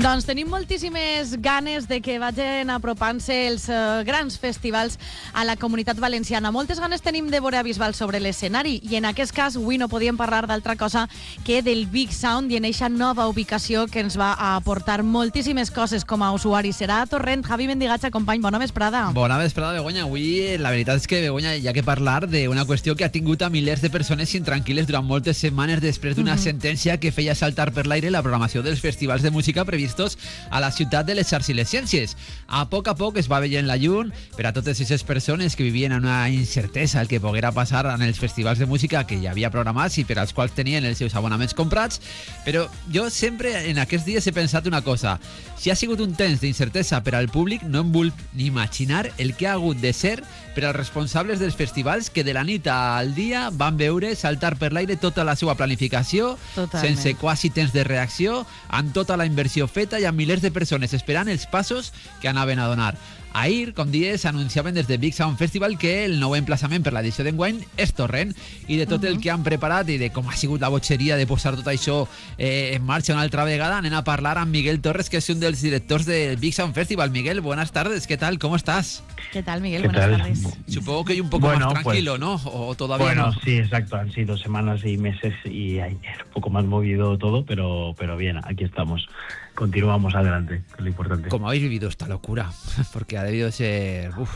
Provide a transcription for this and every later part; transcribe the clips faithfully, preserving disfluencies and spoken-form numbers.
Doncs tenim moltíssimes ganes de que vagin apropant-se els uh, grans festivals a la Comunitat Valenciana. Moltes ganes tenim de veure a Bisbal sobre l'escenari i en aquest cas avui no podíem parlar d'altra cosa que del Big Sound i en eixa nova ubicació que ens va a aportar moltíssimes coses com a usuari. Serà a Torrent. Javi Mendigatxa, company, bona vesprada. Bona vesprada, Begoña. Avui la veritat és que, Begoña, hi ha que parlar d'una qüestió que ha tingut a milers de persones intranquil·les durant moltes setmanes després d'una mm-hmm. sentència que feia saltar per l'aire la programació dels festivals de música previstos a la ciutat de les arts i les ciències. A poc a poc es va veient la llum per a totes aquestes persones que vivien en una incertesa el que poguera passar en els festivals de música que ja havia programats i per als quals tenien els seus abonaments comprats, però jo sempre en aquests dies he pensat una cosa: si ha sigut un temps d'incertesa per al públic, no em vull ni imaginar el que ha hagut de ser per als responsables dels festivals que de la nit al dia van veure saltar per l'aire tota la seva planificació, Totalment. sense quasi temps de reacció, amb tota la inversió feta i amb milers de persones esperant els passos que anaven a donar. Ahir, com dies, anunciaven des de Big Sound Festival que el nou emplaçament per l'edició d'enguany és Torrent, i de tot uh-huh. el que han preparat i de com ha sigut la botxeria de posar tot això eh, en marxa una altra vegada, anem a parlar amb Miguel Torres, que és un dels directors del Big Sound Festival. Miguel, buenas tardes, ¿qué tal? ¿Cómo estás? ¿Qué tal, Miguel? ¿Qué Buenas tal? tardes. Supongo que hay un poco bueno, más tranquilo, pues, ¿no? O todavía bueno, no. sí, exacto. Han sido semanas y meses y ayer un poco más movido todo, pero, pero bien, aquí estamos. Continuamos adelante, que es lo importante. ¿Cómo habéis vivido esta locura? Porque ha debido ser... Uf.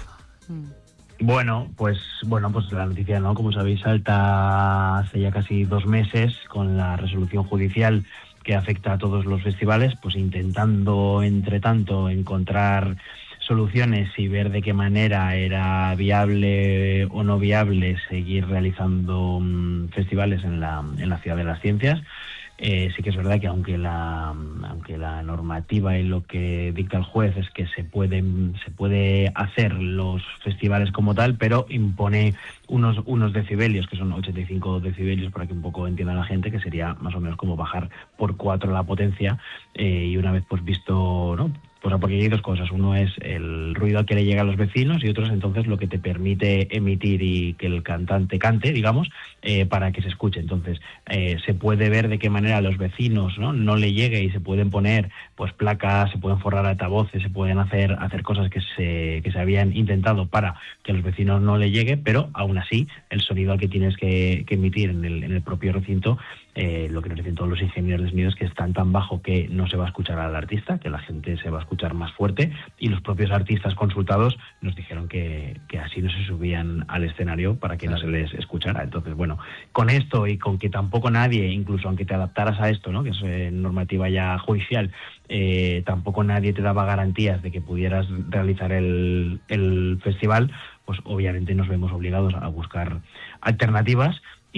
Bueno, pues bueno, pues la noticia, ¿no? Como sabéis, salta hace ya casi dos meses con la resolución judicial que afecta a todos los festivales, pues intentando, entre tanto, encontrar soluciones y ver de qué manera era viable o no viable seguir realizando um, festivales en la, en la Ciudad de las Ciencias. Eh, sí que es verdad que aunque la aunque la normativa y lo que dicta el juez es que se pueden se puede hacer los festivales como tal, pero impone unos unos decibelios, que son ochenta y cinco decibelios, para que un poco entienda la gente, que sería más o menos como bajar por cuatro la potencia, eh, y una vez pues visto, ¿no? Pues porque hay dos cosas: uno es el ruido al que le llega a los vecinos y otro es entonces lo que te permite emitir y que el cantante cante, digamos, eh, para que se escuche. Entonces eh, se puede ver de qué manera a los vecinos no, no le llegue, y se pueden poner pues placas, se pueden forrar altavoces, se pueden hacer hacer cosas que se que se habían intentado para que a los vecinos no le llegue, pero aún así el sonido al que tienes que, que emitir en el, en el propio recinto, eh, lo que nos dicen todos los ingenieros de sonido es que es tan tan bajo que no se va a escuchar al artista, que la gente se va a escuchar más fuerte, y los propios artistas consultados nos dijeron que, que así no se subían al escenario para que no se les escuchara. Entonces, bueno, con esto y con que tampoco nadie, incluso aunque te adaptaras a esto, ¿no? que es eh, normativa ya judicial, eh, tampoco nadie te daba garantías de que pudieras realizar el, el festival, pues obviamente nos vemos obligados a buscar alternativas.